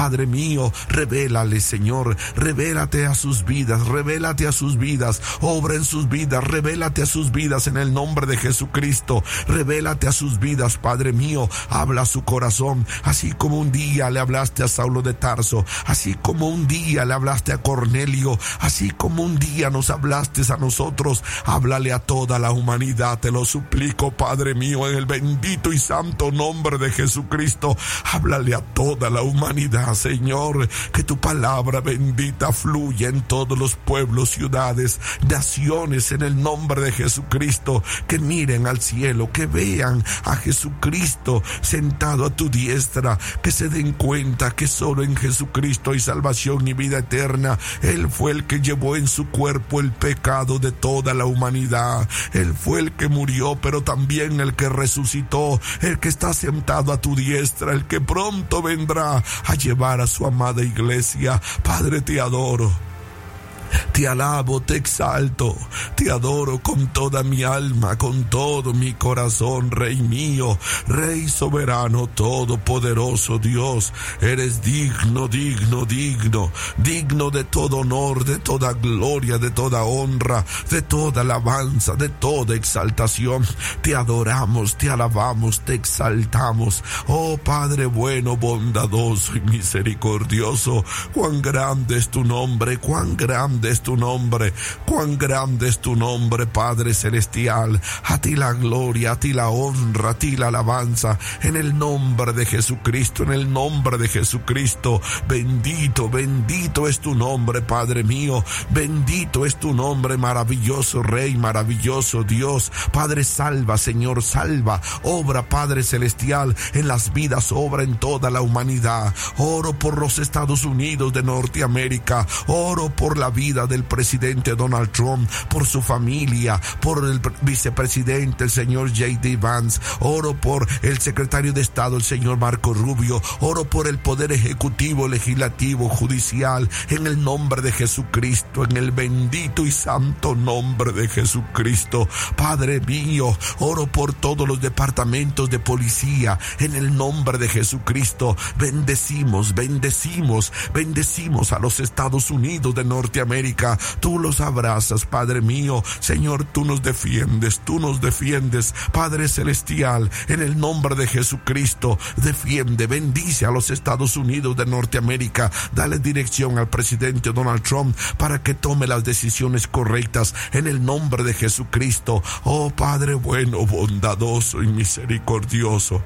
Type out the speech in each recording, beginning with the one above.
Padre mío, revélale, Señor, revélate a sus vidas, revélate a sus vidas, obra en sus vidas, revélate a sus vidas en el nombre de Jesucristo, revélate a sus vidas, Padre mío, habla a su corazón, así como un día le hablaste a Saulo de Tarso, así como un día le hablaste a Cornelio, así como un día nos hablaste a nosotros, háblale a toda la humanidad, te lo suplico, Padre mío, en el bendito y santo nombre de Jesucristo, háblale a toda la humanidad, Señor, que tu palabra bendita fluya en todos los pueblos, ciudades, naciones, en el nombre de Jesucristo, que miren al cielo, que vean a Jesucristo sentado a tu diestra, que se den cuenta que solo en Jesucristo hay salvación y vida eterna. Él fue el que llevó en su cuerpo el pecado de toda la humanidad. Él fue el que murió, pero también el que resucitó, el que está sentado a tu diestra, el que pronto vendrá a llevar a su amada iglesia. Padre, te adoro. Te alabo, te exalto, te adoro con toda mi alma, con todo mi corazón, Rey mío, Rey soberano, todopoderoso Dios. Eres digno, digno, digno, digno de todo honor, de toda gloria, de toda honra, de toda alabanza, de toda exaltación. Te adoramos, te alabamos, te exaltamos. Oh Padre bueno, bondadoso y misericordioso, cuán grande es tu nombre, cuán grande es tu nombre, cuán grande es tu nombre, Padre celestial. A ti la gloria, a ti la honra, a ti la alabanza, en el nombre de Jesucristo, en el nombre de Jesucristo. Bendito, bendito es tu nombre, Padre mío, bendito es tu nombre, maravilloso Rey, maravilloso Dios. Padre, salva, Señor, salva, obra, Padre celestial, en las vidas, obra en toda la humanidad. Oro por los Estados Unidos de Norteamérica, oro por la vida del presidente Donald Trump, por su familia, por el vicepresidente, el señor J.D. Vance. Oro por el secretario de Estado, el señor Marco Rubio. Oro por el poder ejecutivo, legislativo, judicial, en el nombre de Jesucristo, en el bendito y santo nombre de Jesucristo. Padre mío, oro por todos los departamentos de policía, en el nombre de Jesucristo. Bendecimos, bendecimos, bendecimos a los Estados Unidos de Norteamérica. Tú los abrazas, Padre mío. Señor, tú nos defiendes, Padre celestial, en el nombre de Jesucristo. Defiende, bendice a los Estados Unidos de Norteamérica. Dale dirección al presidente Donald Trump para que tome las decisiones correctas, en el nombre de Jesucristo. Oh Padre bueno, bondadoso y misericordioso,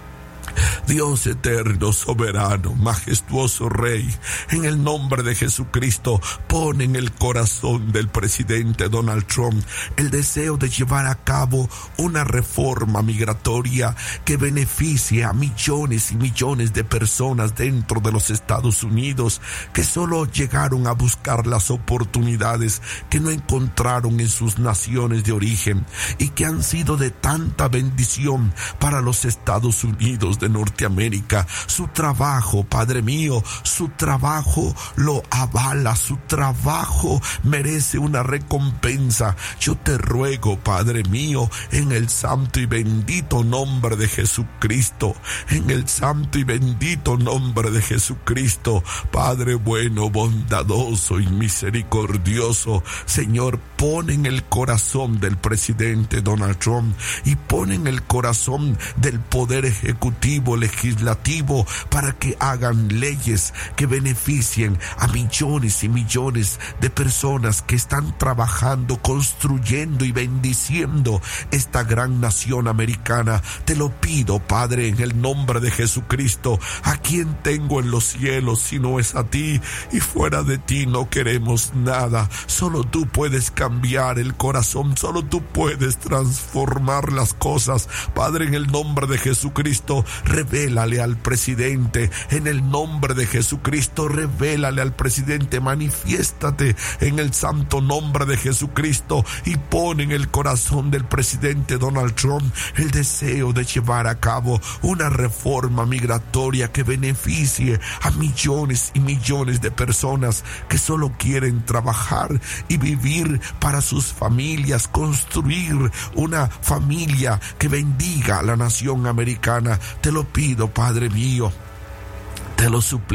Dios eterno, soberano, majestuoso Rey, en el nombre de Jesucristo, pon en el corazón del presidente Donald Trump el deseo de llevar a cabo una reforma migratoria que beneficie a millones y millones de personas dentro de los Estados Unidos que solo llegaron a buscar las oportunidades que no encontraron en sus naciones de origen y que han sido de tanta bendición para los Estados Unidos de Norteamérica. Su trabajo, Padre mío, su trabajo lo avala, su trabajo merece una recompensa. Yo te ruego, Padre mío, en el santo y bendito nombre de Jesucristo, en el santo y bendito nombre de Jesucristo, Padre bueno, bondadoso y misericordioso, Señor, pon en el corazón del presidente Donald Trump y pon en el corazón del poder ejecutivo, legislativo, para que hagan leyes que beneficien a millones y millones de personas que están trabajando, construyendo y bendiciendo esta gran nación americana. Te lo pido, Padre, en el nombre de Jesucristo. ¿A quién tengo en los cielos si no es a ti? Y fuera de ti no queremos nada. Solo tú puedes cambiar el corazón, solo tú puedes transformar las cosas. Padre, en el nombre de Jesucristo, revélale al presidente, en el nombre de Jesucristo, revélale al presidente, manifiéstate en el santo nombre de Jesucristo y pon en el corazón del presidente Donald Trump el deseo de llevar a cabo una reforma migratoria que beneficie a millones y millones de personas que solo quieren trabajar y vivir para sus familias, construir una familia que bendiga a la nación americana. Te lo pido, Padre mío, te lo suplico.